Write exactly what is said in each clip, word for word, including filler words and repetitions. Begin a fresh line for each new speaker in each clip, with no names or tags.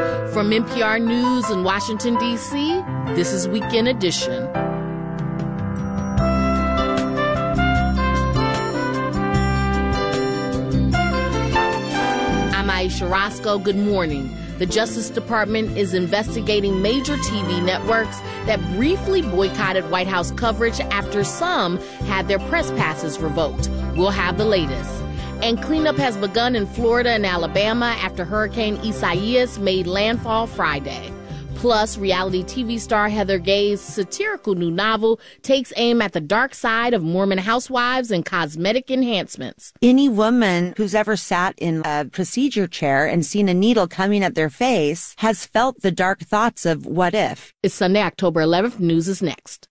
From N P R News in Washington, D C, this is Weekend Edition. I'm Aisha Roscoe. Good morning. The Justice Department is investigating major T V networks that briefly boycotted White House coverage after some had their press passes revoked. We'll have the latest. And cleanup has begun in Florida and Alabama after Hurricane Isaias made landfall Friday. Plus, reality T V star Heather Gay's satirical new novel takes aim at the dark side of Mormon housewives and cosmetic enhancements.
Any woman who's ever sat in a procedure chair and seen a needle coming at their face has felt the dark thoughts of what if.
It's Sunday, October eleventh. News is next.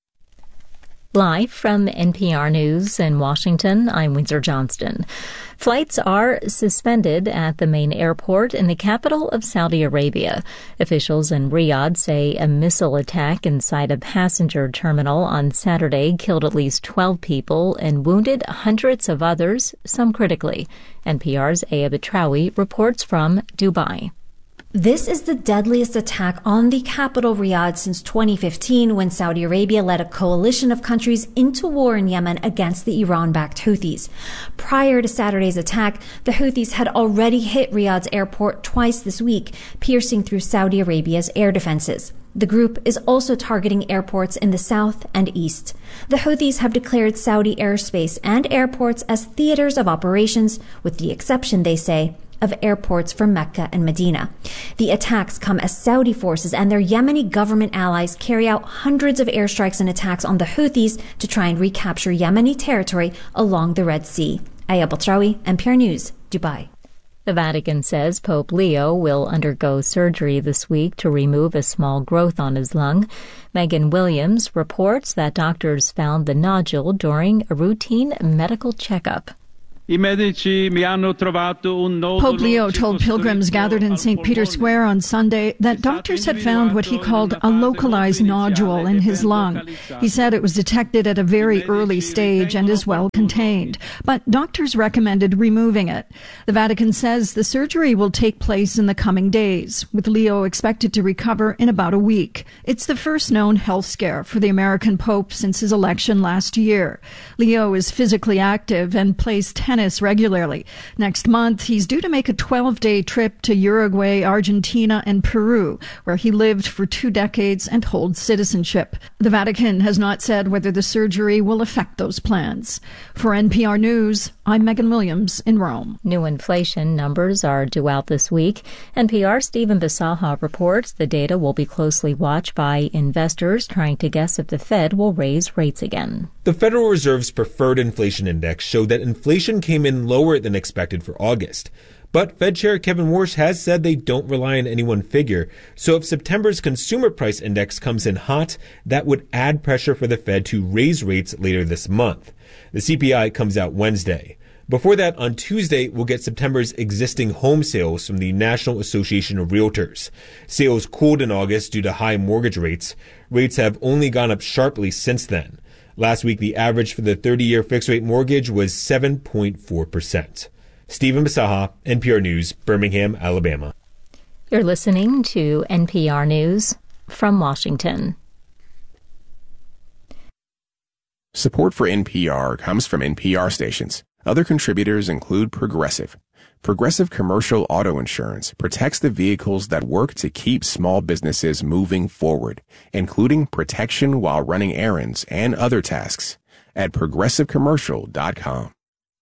Live from N P R News in Washington, I'm Windsor Johnston. Flights are suspended at the main airport in the capital of Saudi Arabia. Officials in Riyadh say a missile attack inside a passenger terminal on Saturday killed at least twelve people and wounded hundreds of others, some critically. N P R's Aya Batrawi reports from Dubai.
This is the deadliest attack on the capital Riyadh since twenty fifteen, when Saudi Arabia led a coalition of countries into war in Yemen against the Iran-backed Houthis. Prior to Saturday's attack, the Houthis had already hit Riyadh's airport twice this week, piercing through Saudi Arabia's air defenses. The group is also targeting airports in the south and east. The Houthis have declared Saudi airspace and airports as theaters of operations, with the exception, they say, of airports for Mecca and Medina. The attacks come as Saudi forces and their Yemeni government allies carry out hundreds of airstrikes and attacks on the Houthis to try and recapture Yemeni territory along the Red Sea. Aya Batrawi, N P R News, Dubai.
The Vatican says Pope Leo will undergo surgery this week to remove a small growth on his lung. Megan Williams reports that doctors found the nodule during a routine medical checkup.
Pope Leo told pilgrims gathered in Saint Peter's Square on Sunday that doctors had found what he called a localized nodule in his lung. He said it was detected at a very early stage and is well contained, but doctors recommended removing it. The Vatican says the surgery will take place in the coming days, with Leo expected to recover in about a week. It's the first known health scare for the American Pope since his election last year. Leo is physically active and plays tennis regularly. Next month, he's due to make a twelve-day trip to Uruguay, Argentina, and Peru, where he lived for two decades and holds citizenship. The Vatican has not said whether the surgery will affect those plans. For N P R News, I'm Megan Williams in Rome.
New inflation numbers are due out this week. N P R Stephen Bisaha reports the data will be closely watched by investors trying to guess if the Fed will raise rates again.
The Federal Reserve's preferred inflation index showed that inflation came in lower than expected for August. But Fed Chair Kevin Warsh has said they don't rely on any one figure. So if September's consumer price index comes in hot, that would add pressure for the Fed to raise rates later this month. The C P I comes out Wednesday. Before that, on Tuesday, we'll get September's existing home sales from the National Association of Realtors. Sales cooled in August due to high mortgage rates. Rates have only gone up sharply since then. Last week, the average for the thirty-year fixed-rate mortgage was seven point four percent. Stephen Bisaha, N P R News, Birmingham, Alabama.
You're listening to N P R News from Washington.
Support for N P R comes from N P R stations. Other contributors include Progressive. Progressive Commercial Auto Insurance protects the vehicles that work to keep small businesses moving forward, including protection while running errands and other tasks, at progressive commercial dot com.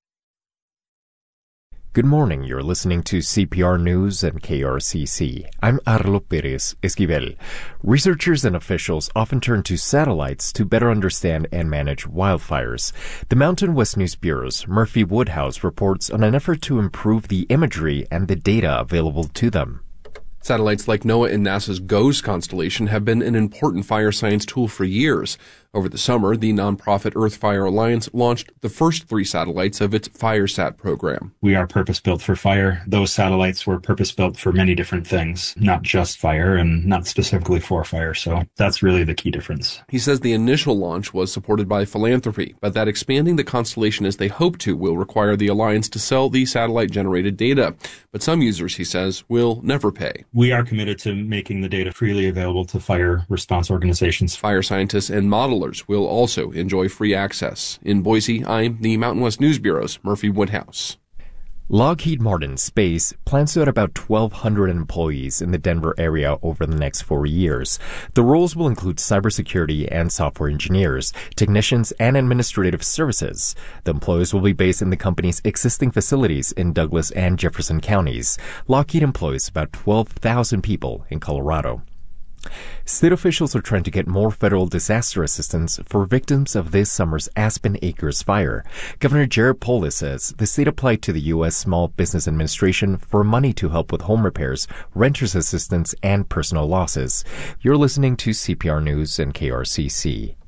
Good morning. You're listening to C P R News and K R C C. I'm Arlo Perez Esquivel. Researchers and officials often turn to satellites to better understand and manage wildfires. The Mountain West News Bureau's Murphy Woodhouse reports on an effort to improve the imagery and the data available to them.
Satellites like NOAA and NASA's GOES constellation have been an important fire science tool for years. Over the summer, the nonprofit Earthfire Alliance launched the first three satellites of its FireSat program.
We are purpose-built for fire. Those satellites were purpose-built for many different things, not just fire and not specifically for fire. So that's really the key difference.
He says the initial launch was supported by philanthropy, but that expanding the constellation as they hope to will require the Alliance to sell the satellite-generated data. But some users, he says, will never pay.
We are committed to making the data freely available to fire response organizations.
Fire scientists and modelers will also enjoy free access. In Boise, I'm the Mountain West News Bureau's Murphy Woodhouse.
Lockheed Martin Space plans to add about twelve hundred employees in the Denver area over the next four years. The roles will include cybersecurity and software engineers, technicians, and administrative services. The employees will be based in the company's existing facilities in Douglas and Jefferson counties. Lockheed employs about twelve thousand people in Colorado. State officials are trying to get more federal disaster assistance for victims of this summer's Aspen Acres fire. Governor Jared Polis says the state applied to the U S Small Business Administration for money to help with home repairs, renters assistance, and personal losses. You're listening to C P R News and K R C C.